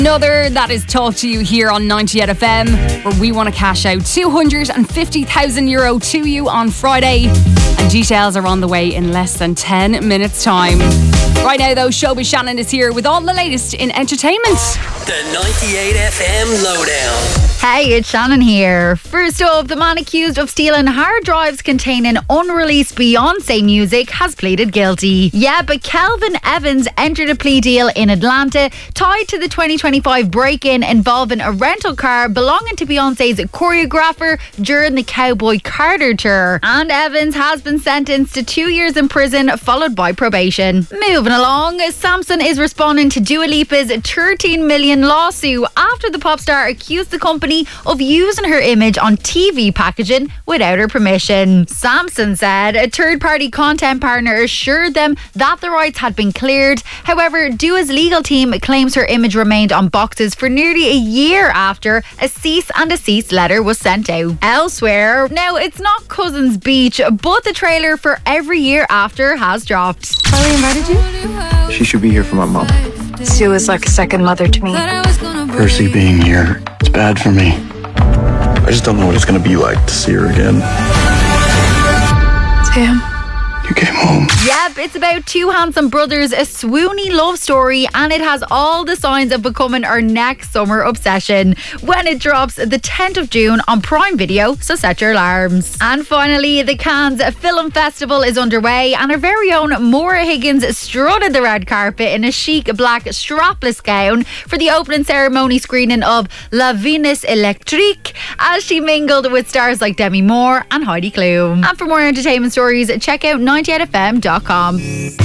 Another that is taught to you here on 98 FM, where we want to cash out €250,000 to you on Friday. And details are on the way in less than 10 minutes' time. Right now, though, Showbiz Shannon is here with all the latest in entertainment. The 98 FM Lowdown. Hey, it's Shannon here. First up, the man accused of stealing hard drives containing unreleased Beyonce music has pleaded guilty. Yeah, but Kelvin Evans entered a plea deal in Atlanta tied to the 2025 break-in involving a rental car belonging to Beyonce's choreographer during the Cowboy Carter tour. And Evans has been sentenced to 2 years in prison, followed by probation. Moving along, Samsung is responding to Dua Lipa's $13 million lawsuit after the pop star accused the company of using her image on TV packaging without her permission. Samsung said a third-party content partner assured them that the rights had been cleared. However, Dua's legal team claims her image remained on boxes for nearly a year after a cease and desist letter was sent out. Elsewhere, now it's not Cousins Beach, but the trailer for Every Year After has dropped. Chloe invited you? She should be here for my mom. Sue is like a second mother to me. Percy being here, it's bad for me. I just don't know what it's going to be like to see her again. Sam. You came home. Yep, it's about two handsome brothers, a swoony love story, and it has all the signs of becoming our next summer obsession when it drops the 10th of June on Prime Video, so set your alarms. And finally, the Cannes Film Festival is underway, and our very own Maura Higgins strutted the red carpet in a chic black strapless gown for the opening ceremony screening of La Venus Electrique, as she mingled with stars like Demi Moore and Heidi Klum. And for more entertainment stories, check out 98fm.com.